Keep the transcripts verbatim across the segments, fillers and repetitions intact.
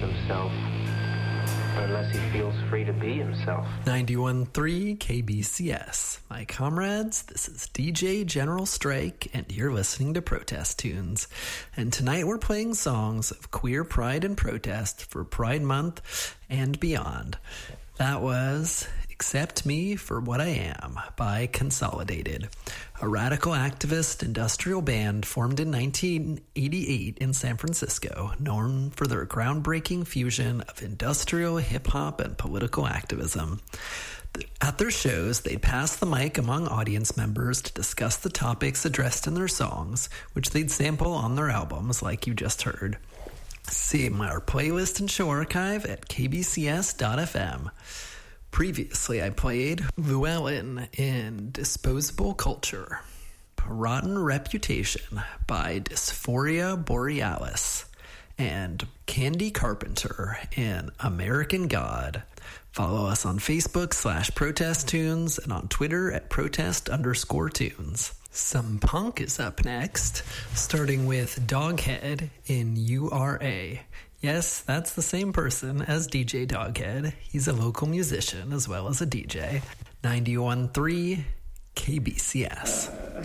himself unless he feels free to be himself. ninety-one point three K B C S. My comrades, this is D J General Strike, and you're listening to Protest Tunes. And tonight we're playing songs of queer pride and protest for Pride Month and beyond. That was Accept Me for What I Am by Consolidated, a radical activist industrial band formed in nineteen eighty-eight in San Francisco, known for their groundbreaking fusion of industrial hip-hop and political activism. At their shows, they'd pass the mic among audience members to discuss the topics addressed in their songs, which they'd sample on their albums like you just heard. See our playlist and show archive at k b c s dot f m. Previously, I played Llewellyn in Disposable Culture, Rotten Reputation by Dysphoria Borealis, and Candy Carpenter in American God. Follow us on Facebook slash Protest Tunes and on Twitter at Protest underscore Tunes. Some punk is up next, starting with Doghead in U R A. Yes, that's the same person as D J Doghead. He's a local musician as well as a D J. ninety-one point three K B C S. Uh,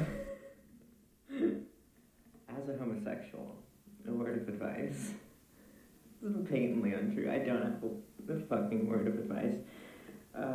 as a homosexual, a word of advice. This is patently untrue. I don't have a fucking word of advice.